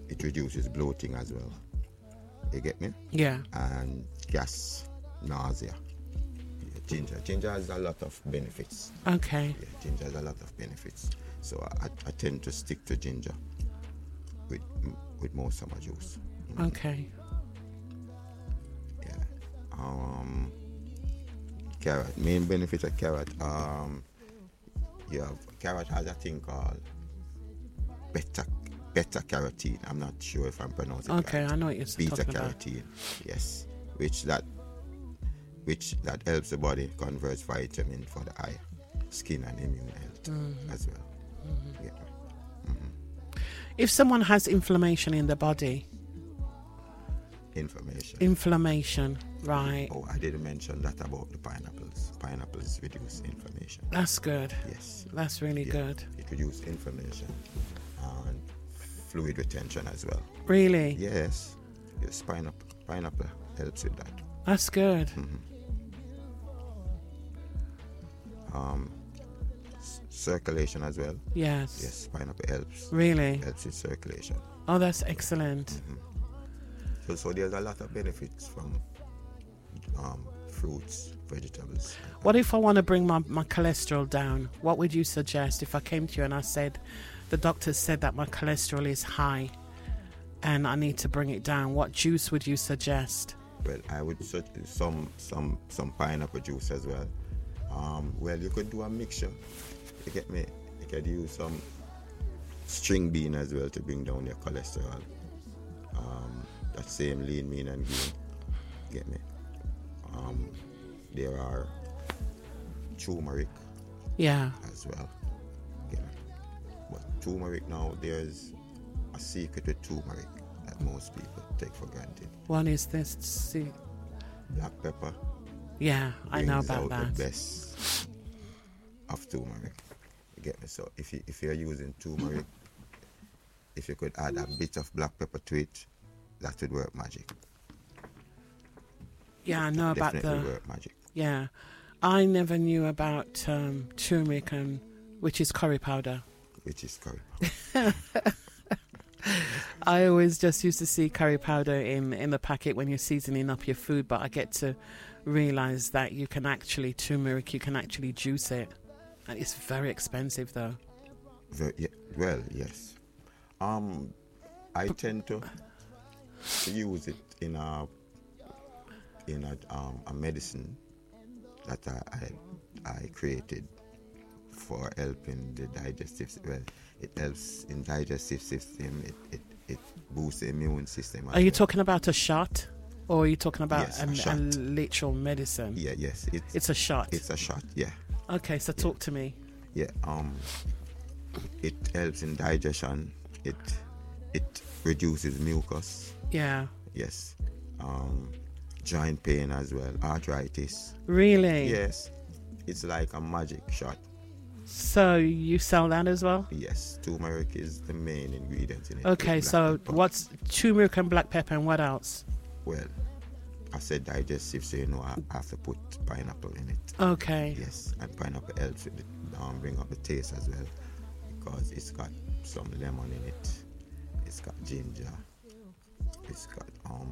it reduces bloating as well. You get me? Yeah. And gas, nausea. Yeah, ginger has a lot of benefits. Okay. Yeah, ginger has a lot of benefits. So I tend to stick to ginger with most summer juice. Okay. Yeah. Carrot. Main benefit of carrot. You have carrot has a thing called beta carotene. I'm not sure if I'm pronouncing it Okay, right. I know what you're Beta talking about. carotene. Yes. Which that helps the body convert vitamin for the eye, skin and immune health as well. Yeah. If someone has inflammation in the body, inflammation, right? Oh, I didn't mention that about the pineapples. Pineapples reduce inflammation. That's good. Yes. That's really good. It reduces inflammation and fluid retention as well. Really? Yes. Yes, pineapple helps with that. That's good. Circulation as well. Yes. Yes, pineapple helps. Really? Helps with circulation. Oh, that's excellent. So there's a lot of benefits from fruits, vegetables. What if I want to bring my cholesterol down? What would you suggest if I came to you and I said, the doctor said that my cholesterol is high and I need to bring it down? What juice would you suggest? Well, I would suggest some pineapple juice as well. Well, you could do a mixture. You get me? You could use some string bean as well to bring down your cholesterol. That same lean, mean and green. Get me? There are turmeric as well. Get me? But turmeric now, there's a secret with turmeric that most people take for granted. One is this. See. Black pepper. Yeah, I know brings about out that. the best of turmeric. You get me? So if you're using turmeric, if you could add a bit of black pepper to it, that would work magic. Yeah, I know about Definitely work magic. Yeah, I never knew about turmeric, which is curry powder. Which is curry. I always just used to see curry powder in the packet when you're seasoning up your food, but I get to realize that you can actually juice it, and it's very expensive though. Well, yes. I tend to use it in a medicine that I created for helping the digestive. Well, it helps in digestive system. It boosts the immune system. Are you talking about a shot, or are you talking about a literal medicine? Yeah, yes. It's a shot. It's a shot. Yeah. Okay, so talk to me. Yeah. It helps in digestion. It reduces mucus. Yeah. Yes. Joint pain as well. Arthritis. Really? Yes. It's like a magic shot. So you sell that as well? Yes. Turmeric is the main ingredient in it. Okay, so what's turmeric and black pepper and what else? Well, I said digestive, so I have to put pineapple in it. Okay. Yes, and pineapple helps with bring up the taste as well, because it's got some lemon in it. It's got ginger. It's got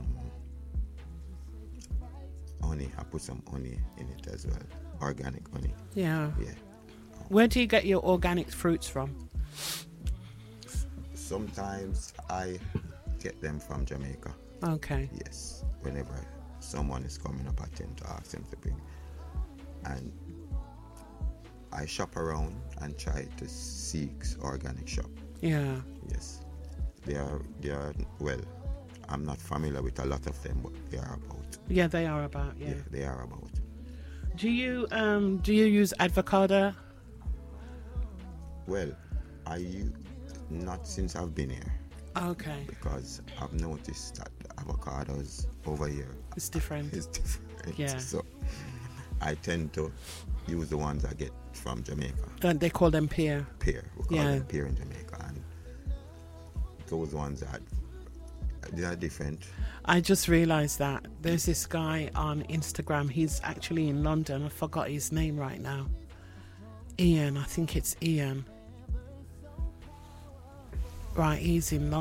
honey. I put some honey in it as well. Organic honey. Yeah. Yeah. Where do you get your organic fruits from? Sometimes I get them from Jamaica. Okay. Yes. Whenever someone is coming up, I tend to ask them to bring. And I shop around and try to seek organic shop. Yeah. Yes. They are well, I'm not familiar with a lot of them, but they are about. Yeah, they are about, yeah. They are about. Do you use avocado? Well, not since I've been here. Okay. Because I've noticed that avocados over here. It's different. It's different. Yeah. So I tend to use the ones I get from Jamaica. And they call them pear. Pear. We call them pear in Jamaica. And those ones they are different. I just realized that there's this guy on Instagram. He's actually in London. I forgot his name right now. Ian. I think it's Ian. Right, he's in London.